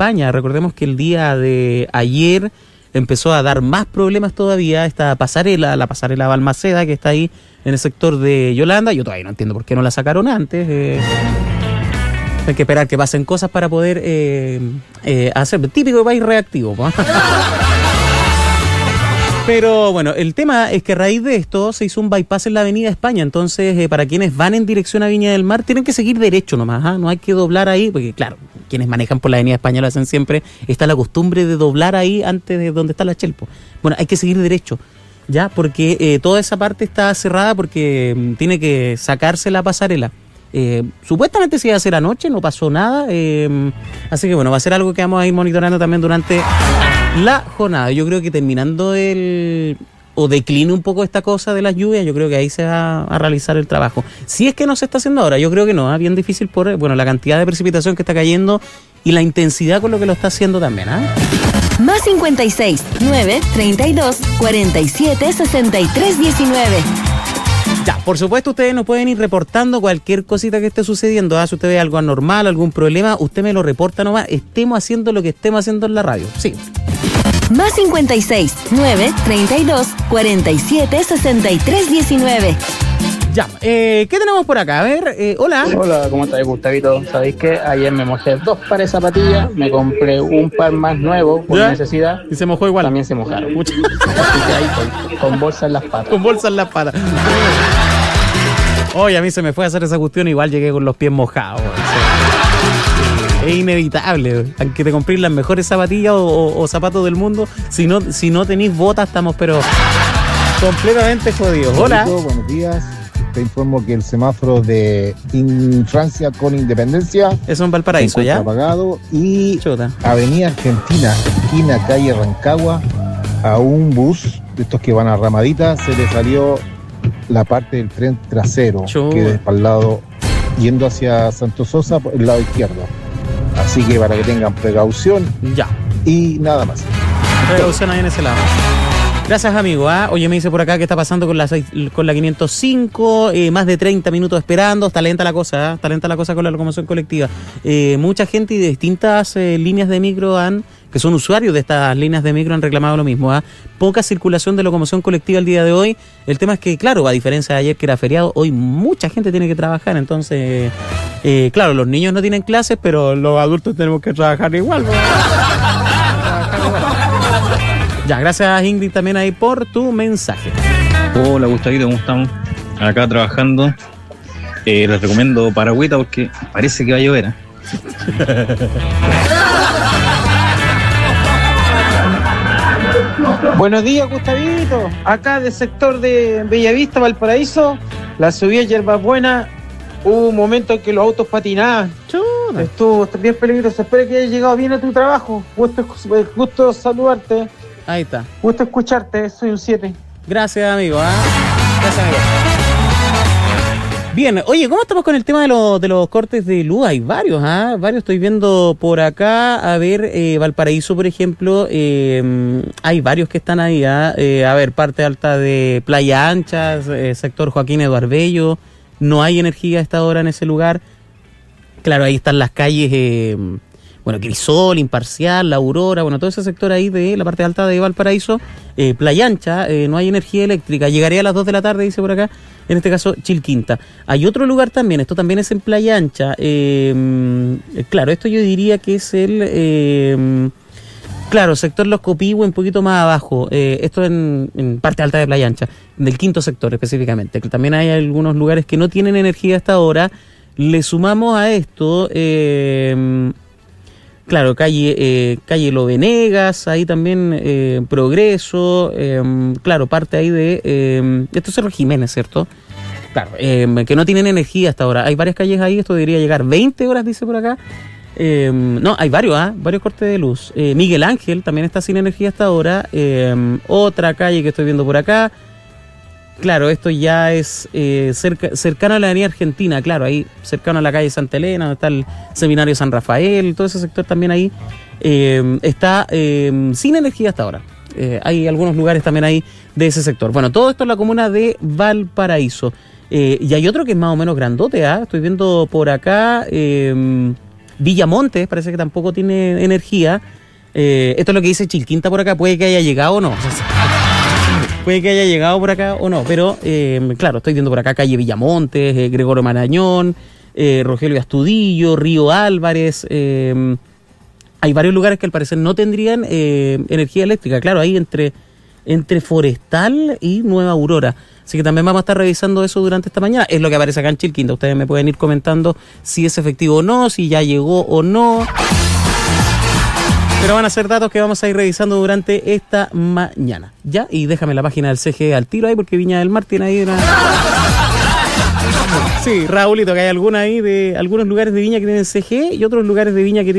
España. Recordemos que el día de ayer empezó a dar más problemas todavía esta pasarela, la pasarela Balmaceda, que está ahí en el sector de Yolanda. Yo todavía no entiendo por qué no la sacaron antes. Hay que esperar que pasen cosas para poder hacer. Típico país reactivo, ¿no? Pero bueno, el tema es que a raíz de esto se hizo un bypass en la avenida España. Entonces, para quienes van en dirección a Viña del Mar, tienen que seguir derecho nomás, ¿ah? No hay que doblar ahí, porque claro, quienes manejan por la avenida España lo hacen siempre. Está la costumbre de doblar ahí antes de donde está la Chelpo. Bueno, hay que seguir derecho, ¿ya? Porque toda esa parte está cerrada porque tiene que sacarse la pasarela. Supuestamente se iba a hacer anoche, no pasó nada, así que bueno, va a ser algo que vamos a ir monitoreando también durante la jornada. Yo creo que terminando o decline un poco esta cosa de las lluvias, yo creo que ahí se va a realizar el trabajo. Si es que no se está haciendo ahora, yo creo que no, bien difícil por la cantidad de precipitación que está cayendo y la intensidad con lo que lo está haciendo también, Más 56 9 32 47 63 19. Ya, por supuesto, ustedes nos pueden ir reportando cualquier cosita que esté sucediendo. Si usted ve algo anormal, algún problema, usted me lo reporta nomás. Estemos haciendo lo que estemos haciendo en la radio. Sí. Más 56 9 32 47 63 19. Ya, ¿qué tenemos por acá? A ver, hola. Hola, ¿cómo estás, Gustavito? ¿Sabéis qué? Ayer me mojé 2 pares de zapatillas, me compré un par más nuevo por necesidad. Y se mojó igual. También se mojaron. Así que ahí con bolsa en las patas. Con bolsa en las patas. Oye, a mí se me fue a hacer esa cuestión, igual llegué con los pies mojados. Es inevitable. Aunque te comprís las mejores zapatillas o zapatos del mundo, si no tenéis botas, estamos pero completamente jodidos. Hola. Buenos días. Te informo que el semáforo de Francia con Independencia es en Valparaíso, ¿ya? Apagado y Chuta. Avenida Argentina, esquina calle Rancagua, a un bus de estos que van a Ramadita se le salió la parte del tren trasero, Chuta. que es para el lado yendo hacia Santo Sosa por el lado izquierdo. Así que para que tengan precaución. Ya. Y nada más. Precaución ahí en ese lado. Gracias, amigo. Oye, me dice por acá qué está pasando con la 505, más de 30 minutos esperando. Está lenta la cosa, está lenta la cosa con la locomoción colectiva. Mucha gente y de distintas líneas de micro que son usuarios de estas líneas de micro han reclamado lo mismo. Poca circulación de locomoción colectiva el día de hoy. El tema es que, claro, a diferencia de ayer que era feriado, hoy mucha gente tiene que trabajar. Entonces, claro, los niños no tienen clases, pero los adultos tenemos que trabajar igual. Ya, gracias Ingrid también ahí por tu mensaje. Hola Gustavito, ¿cómo estamos? Acá trabajando. Les recomiendo paragüita porque parece que va a llover. Buenos días, Gustavito. Acá del sector de Bellavista, Valparaíso, la subida Hierbas Buenas, hubo un momento en que los autos patinaban. Estuvo bien peligroso. Espero que hayas llegado bien a tu trabajo. Gusto saludarte. Ahí está. Gusto escucharte, soy un 7. Gracias, amigo. Gracias, amigo. Bien, oye, ¿cómo estamos con el tema de los cortes de luz? Hay varios, varios estoy viendo por acá. A ver, Valparaíso, por ejemplo, hay varios que están ahí. A ver, parte alta de Playa Ancha, sector Joaquín Eduardo Bello. No hay energía a esta hora en ese lugar. Claro, ahí están las calles... Crisol, Imparcial, La Aurora, todo ese sector ahí de la parte alta de Valparaíso, Playa Ancha, no hay energía eléctrica, llegaré a las 2 de la tarde, dice por acá, en este caso Chilquinta. Hay otro lugar también, esto también es en Playa Ancha, claro, esto yo diría que es el, sector Los Copihue, un poquito más abajo, esto en parte alta de Playa Ancha, del quinto sector específicamente, que también hay algunos lugares que no tienen energía hasta ahora. Le sumamos a esto... Claro, calle Lo Venegas, ahí también Progreso, claro, parte ahí de... esto es Cerro Jiménez, ¿cierto? Claro, que no tienen energía hasta ahora. Hay varias calles ahí, esto debería llegar 20 horas, dice por acá. No, hay varios cortes de luz. Miguel Ángel también está sin energía hasta ahora. Otra calle que estoy viendo por acá. Claro, esto ya es cercano a la avenida Argentina, claro, ahí cercano a la calle Santa Elena, donde está el seminario San Rafael, todo ese sector también ahí está sin energía hasta ahora. Hay algunos lugares también ahí de ese sector. Bueno, todo esto es la comuna de Valparaíso. Y hay otro que es más o menos grandote, estoy viendo por acá, Villamontes parece que tampoco tiene energía. Esto es lo que dice Chilquinta por acá, puede que haya llegado o no. Puede que haya llegado por acá o no, pero claro, estoy viendo por acá calle Villamontes, Gregorio Marañón, Rogelio Astudillo, Río Álvarez. Hay varios lugares que al parecer no tendrían energía eléctrica, claro, ahí entre Forestal y Nueva Aurora. Así que también vamos a estar revisando eso durante esta mañana. Es lo que aparece acá en Chilquinta. Ustedes me pueden ir comentando si es efectivo o no, si ya llegó o no. Pero van a ser datos que vamos a ir revisando durante esta mañana. ¿Ya? Y déjame la página del CGE al tiro ahí, porque Viña del Mar tiene ahí una... Sí, Raulito, que hay algunos lugares de Viña que tienen CGE y otros lugares de Viña que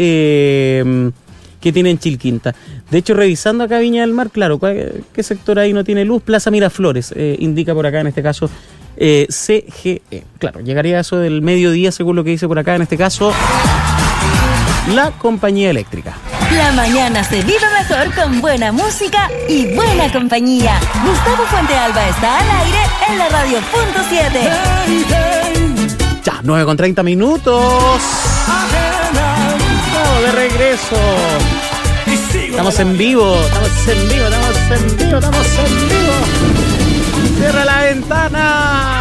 tienen Chilquinta. De hecho, revisando acá Viña del Mar, claro, ¿qué sector ahí no tiene luz? Plaza Miraflores, indica por acá en este caso CGE. Claro, llegaría a eso del mediodía, según lo que dice por acá en este caso la compañía eléctrica. La mañana se vive mejor con buena música y buena compañía. Gustavo Fuentealba está al aire en la radio punto 7. Ya, 9:30 minutos. Estamos de regreso. Estamos en vivo. Cierra la ventana.